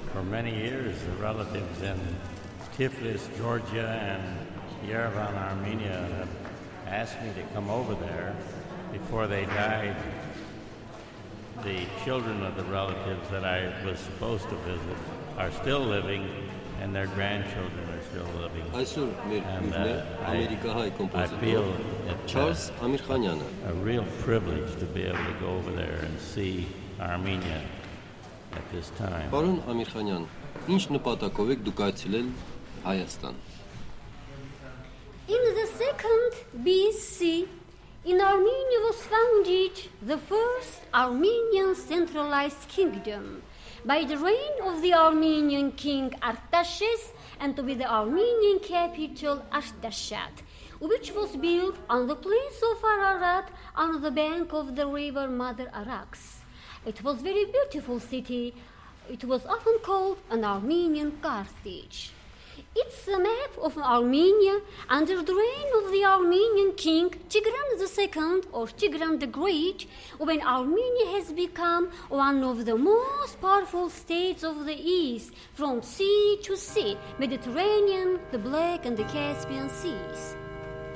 For many years, the relatives in Tiflis, Georgia, and Yerevan, Armenia have asked me to come over there before they died. The children of the relatives that I was supposed to visit are still living, and their grandchildren are still living. Այսօր մեր հյուրն է ամերիկահայ I կոմպոզիտոր feel Չարլզ it's Ամիրխանյանը։ a real privilege to be able to go over there and see Armenia at this time. Պարոն Ամիրխանյան, ինչ նպատակով եք դուք այցելել Հայաստան։ In the 2nd BC, in Armenia was founded the first Armenian centralized kingdom by the reign of the Armenian king Artaxerxes and with the Armenian capital Artashat, which was built on the place of Ararat on the bank of the river Mother Arax. It was a very beautiful city. It was often called an Armenian Carthage. It's a map of Armenia under the reign of the Armenian king Tigran II or Tigran the Great, when Armenia has become one of the most powerful states of the East, from sea to sea, Mediterranean, the Black and the Caspian Seas.